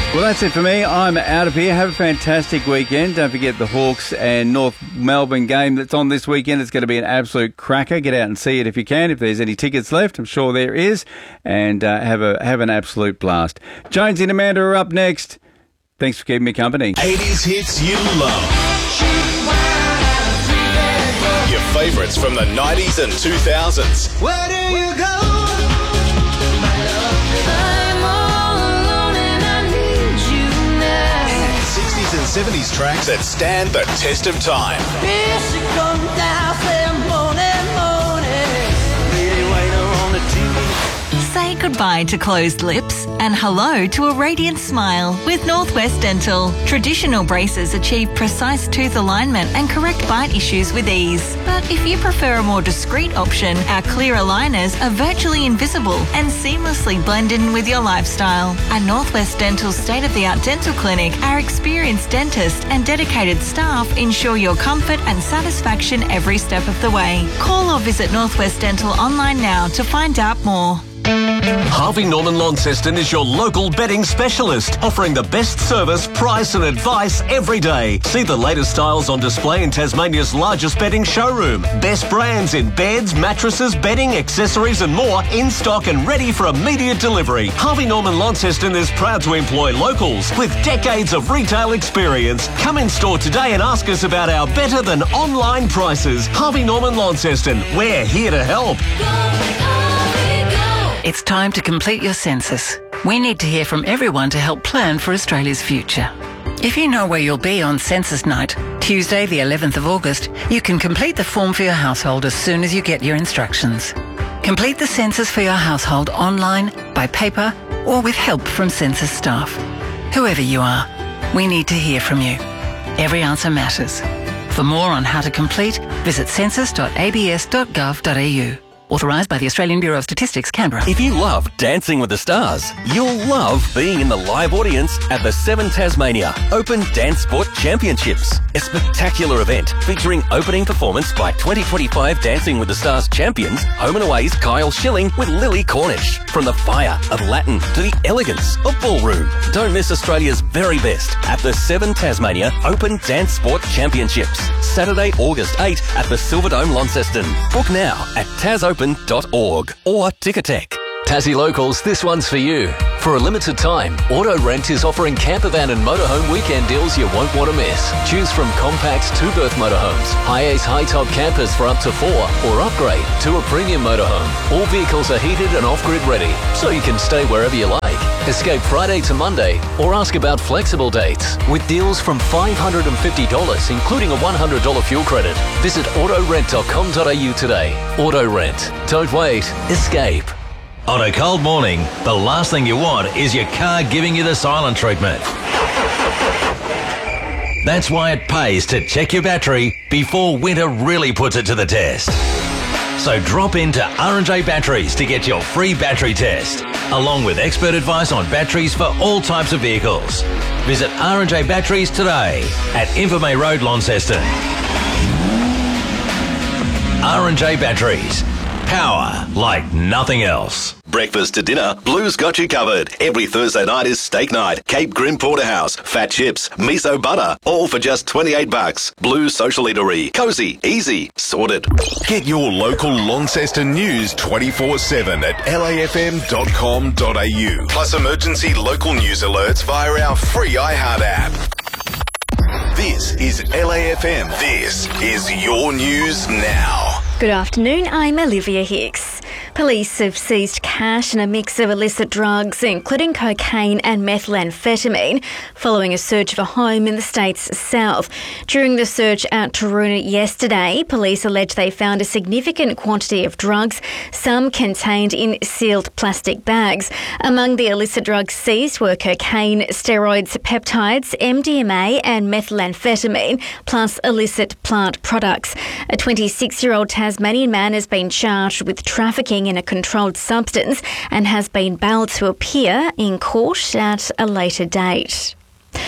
Well, that's it for me. I'm out of here. Have a fantastic weekend. Don't forget the Hawks and North Melbourne game that's on this weekend. It's going to be an absolute cracker. Get out and see it if you can. If there's any tickets left, I'm sure there is. And have an absolute blast. Jonesy and Amanda are up next. Thanks for keeping me company. 80s hits you love. Your favourites from the 90s and 2000s. Where do you go? 60s and 70s tracks that stand the test of time. Say goodbye to closed lips and hello to a radiant smile with Northwest Dental. Traditional braces achieve precise tooth alignment and correct bite issues with ease. But if you prefer a more discreet option, our clear aligners are virtually invisible and seamlessly blend in with your lifestyle. At Northwest Dental's state-of-the-art dental clinic, our experienced dentists and dedicated staff ensure your comfort and satisfaction every step of the way. Call or visit Northwest Dental online now to find out more. Harvey Norman Launceston is your local bedding specialist, offering the best service, price and advice every day. See the latest styles on display in Tasmania's largest bedding showroom. Best brands in beds, mattresses, bedding, accessories and more in stock and ready for immediate delivery. Harvey Norman Launceston is proud to employ locals with decades of retail experience. Come in store today and ask us about our better than online prices. Harvey Norman Launceston, we're here to help. It's time to complete your census. We need to hear from everyone to help plan for Australia's future. If you know where you'll be on census night, Tuesday the 11th of August, you can complete the form for your household as soon as you get your instructions. Complete the census for your household online, by paper, or with help from census staff. Whoever you are, we need to hear from you. Every answer matters. For more on how to complete, visit census.abs.gov.au. Authorised by the Australian Bureau of Statistics, Canberra. If you love Dancing with the Stars, you'll love being in the live audience at the 7 Tasmania Open Dance Sport Championships, a spectacular event featuring opening performance by 2025 Dancing with the Stars champions, Home and Away's Kyle Schilling with Lily Cornish. From the fire of Latin to the elegance of ballroom, don't miss Australia's very best at the 7 Tasmania Open Dance Sport Championships, Saturday, August 8 at the Silverdome, Launceston. Book now at tasopen.org or Ticketek. Tassie Locals, this one's for you. For a limited time, Auto Rent is offering campervan and motorhome weekend deals you won't want to miss. Choose from compact 2-berth motorhomes, high-ace high-top campers for up to 4, or upgrade to a premium motorhome. All vehicles are heated and off-grid ready, so you can stay wherever you like. Escape Friday to Monday, or ask about flexible dates with deals from $550, including a $100 fuel credit. Visit autorent.com.au today. Auto Rent. Don't wait. Escape. On a cold morning, the last thing you want is your car giving you the silent treatment. That's why it pays to check your battery before winter really puts it to the test. So drop into R&J Batteries to get your free battery test, along with expert advice on batteries for all types of vehicles. Visit R&J Batteries today at Invermay Road, Launceston. R&J Batteries. Power like nothing else. Breakfast to dinner, Blue's got you covered. Every Thursday night is steak night. Cape Grim Porterhouse, fat chips, miso butter, all for just $28. Blue's Social Eatery. Cozy, easy, sorted. Get your local Launceston news 24/7 at lafm.com.au. Plus emergency local news alerts via our free iHeart app. This is LAFM. This is your news now. Good afternoon, I'm Olivia Hicks. Police have seized cash and a mix of illicit drugs, including cocaine and methamphetamine, following a search of a home in the state's south. During the search at Taroona yesterday, police allege they found a significant quantity of drugs, some contained in sealed plastic bags. Among the illicit drugs seized were cocaine, steroids, peptides, MDMA and methamphetamine, plus illicit plant products. A 26-year-old Tasmanian man has been charged with trafficking in a controlled substance and has been bailed to appear in court at a later date.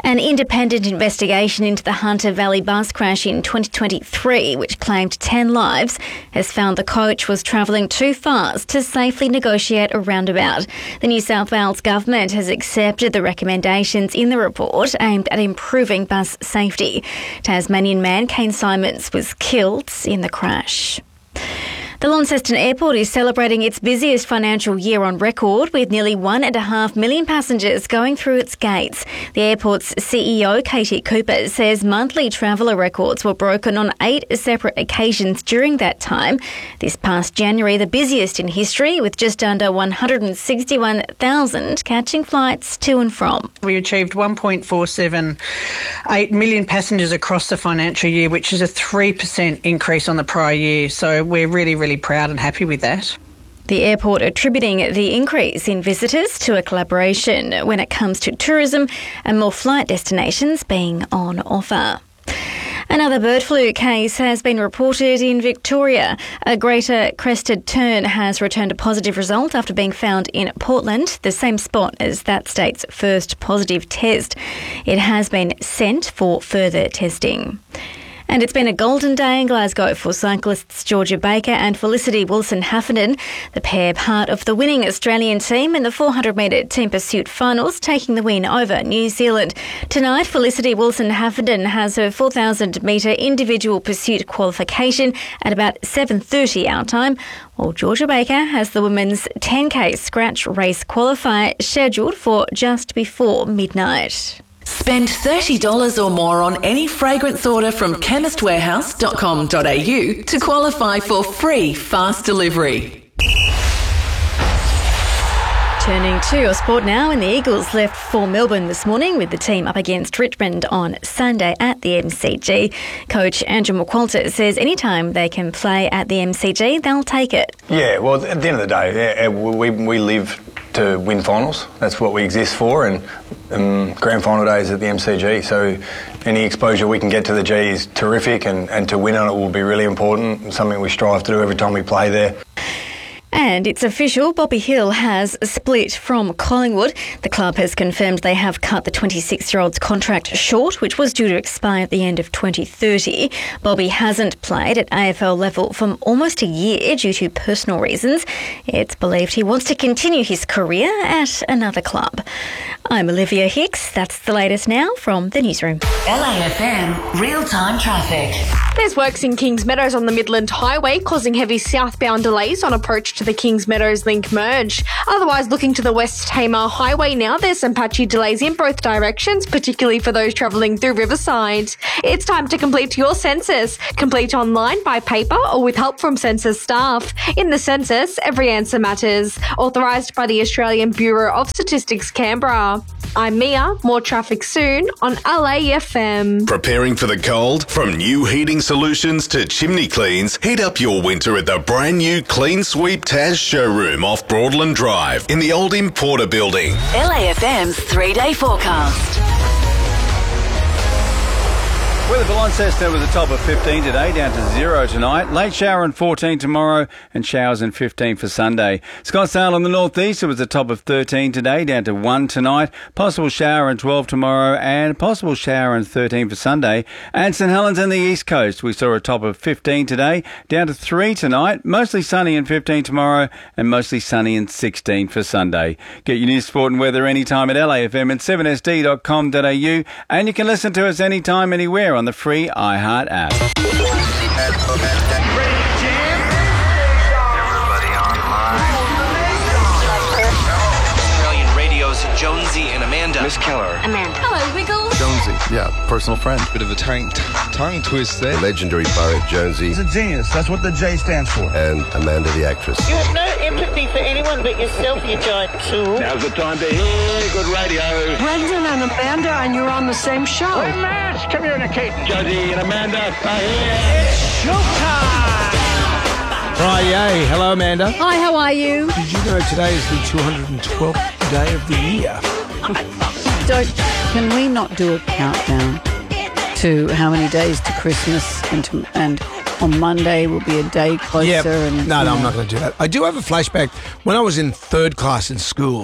An independent investigation into the Hunter Valley bus crash in 2023, which claimed 10 lives, has found the coach was travelling too fast to safely negotiate a roundabout. The New South Wales government has accepted the recommendations in the report aimed at improving bus safety. Tasmanian man Kane Simons was killed in the crash. The Launceston Airport is celebrating its busiest financial year on record, with nearly 1.5 million passengers going through its gates. The airport's CEO, Katie Cooper, says monthly traveller records were broken on 8 separate occasions during that time. This past January, the busiest in history, with just under 161,000 catching flights to and from. We achieved 1.478 million passengers across the financial year, which is a 3% increase on the prior year. So we're really proud and happy with that. The airport attributing the increase in visitors to a collaboration when it comes to tourism and more flight destinations being on offer. Another bird flu case has been reported in Victoria. A greater crested tern has returned a positive result after being found in Portland, the same spot as that state's first positive test. It has been sent for further testing. And it's been a golden day in Glasgow for cyclists Georgia Baker and Felicity Wilson-Heffernan, the pair part of the winning Australian team in the 400-metre team pursuit finals, taking the win over New Zealand. Tonight, Felicity Wilson-Heffernan has her 4,000-metre individual pursuit qualification at about 7:30 our time, while Georgia Baker has the women's 10K scratch race qualifier scheduled for just before midnight. Spend $30 or more on any fragrance order from chemistwarehouse.com.au to qualify for free fast delivery. Turning to your sport now, and the Eagles left for Melbourne this morning with the team up against Richmond on Sunday at the MCG. Coach Andrew McQualter says anytime they can play at the MCG, they'll take it. Yeah, well, at the end of the day, we live to win finals. That's what we exist for, and grand final days at the MCG. So any exposure we can get to the G is terrific, and to win on it will be really important, and something we strive to do every time we play there. And it's official, Bobby Hill has split from Collingwood. The club has confirmed they have cut the 26-year-old's contract short, which was due to expire at the end of 2030. Bobby hasn't played at AFL level for almost a year due to personal reasons. It's believed he wants to continue his career at another club. I'm Olivia Hicks. That's the latest now from the newsroom. LAFM real-time traffic. There's works in Kings Meadows on the Midland Highway, causing heavy southbound delays on approach to the Kings Meadows Link merge. Otherwise, looking to the West Tamar Highway now, there's some patchy delays in both directions, particularly for those travelling through Riverside. It's time to complete your census. Complete online, by paper, or with help from census staff. In the census, every answer matters. Authorised by the Australian Bureau of Statistics, Canberra. I'm Mia. More traffic soon on LAFM. Preparing for the cold? From new heating solutions to chimney cleans, heat up your winter at the brand new Clean Sweep Taz showroom off Broadland Drive in the old Importer building. LAFM's 3-day forecast. Weather for Launceston was a top of 15 today, down to 0 tonight. Late shower and 14 tomorrow, and showers and 15 for Sunday. Scottsdale on the northeast, it was a top of 13 today, down to 1 tonight. Possible shower and 12 tomorrow, and possible shower and 13 for Sunday. And St Helens on the east coast, we saw a top of 15 today, down to 3 tonight. Mostly sunny and 15 tomorrow, and mostly sunny and 16 for Sunday. Get your news, sport and weather anytime at LAFM and 7sd.com.au, and you can listen to us anytime, anywhere on the free iHeart app. Australian Radio's Jonesy and Amanda. Miss Keller. Amanda. Hello, Wiggles. Jonesy. Yeah, personal friend. Bit of a tongue twist there. Legendary poet Jonesy. He's a genius. That's what the J stands for. And Amanda the actress. You have no empathy for anyone but yourself, you giant tool. Now's the time to hear good radio. Brendan and Amanda, and you're on the same show. We're matched. Come here, Kate. Jonesy and Amanda are here. It's showtime. Friday. Hello, Amanda. Hi, how are you? Did you know today is the 212th day of the year? Can we not do a countdown to how many days to Christmas and on Monday will be a day closer? Yep. No, I'm not going to do that. I do have a flashback when I was in third class in school,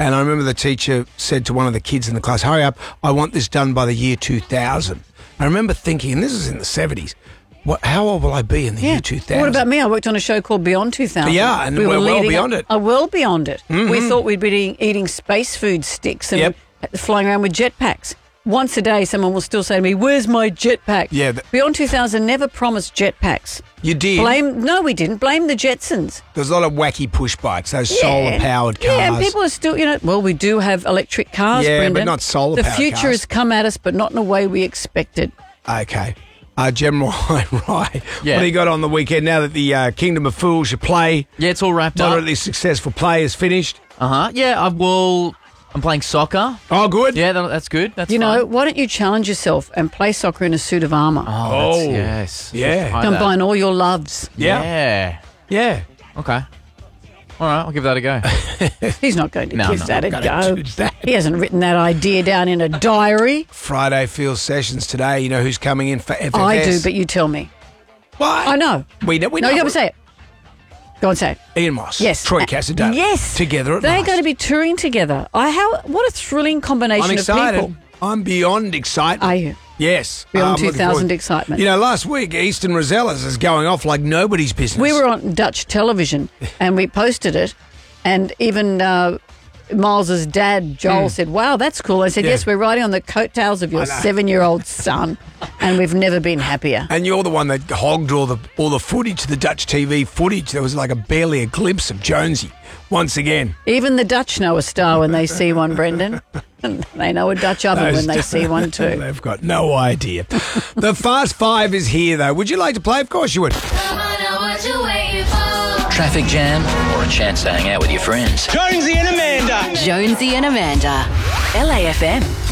And I remember the teacher said to one of the kids in the class, hurry up, I want this done by the year 2000. I remember thinking, and this is in the 70s, how old will I be in the year 2000? What about me? I worked on a show called Beyond 2000. Yeah, and we're well beyond it. Well beyond it. Mm-hmm. We thought we'd be eating space food sticks and flying around with jetpacks. Once a day, someone will still say to me, where's my jetpack? Yeah. Beyond 2000 never promised jetpacks. You did? No, we didn't. Blame the Jetsons. There's a lot of wacky push bikes, those solar-powered cars. Yeah, and people are still, we do have electric cars, Brendan. but not solar-powered cars. The future has come at us, but not in a way we expected. Okay. General Rye, what do you got on the weekend now that the Kingdom of Fools, you play? Yeah, it's all wrapped up. Moderately successful play is finished. Yeah, I'm playing soccer. Oh, good. Yeah, that's good. That's why don't you challenge yourself and play soccer in a suit of armour? Oh, yes. Yeah. Combine all your loves. Yeah. Okay. All right, I'll give that a go. He's not going to give that a go. That. He hasn't written that idea down in a diary. Friday field sessions today. You know who's coming in for FFS? I do, but you tell me. What? I know. We know. No, you got to say it. Go on, say it. Ian Moss. Yes. Troy Casadona. Yes. Together at They're last. going to be touring together. What a thrilling combination I'm excited. of people. I'm beyond excited. Are you? Yes. Beyond 2000 excitement. You know, last week, Easton Rosellas is going off like nobody's business. We were on Dutch television and we posted it, and even Miles's dad, Joel, said, wow, that's cool. I said, yes, we're riding on the coattails of your 7-year-old son, and we've never been happier. And you're the one that hogged all the footage, the Dutch TV footage. There was like barely a glimpse of Jonesy once again. Even the Dutch know a star when they see one, Brendan. They know a Dutch oven when they see one too. They've got no idea. The Fast Five is here, though. Would you like to play? Of course you would. Traffic jam or a chance to hang out with your friends? Jonesy and Amanda. Jonesy and Amanda. LAFM.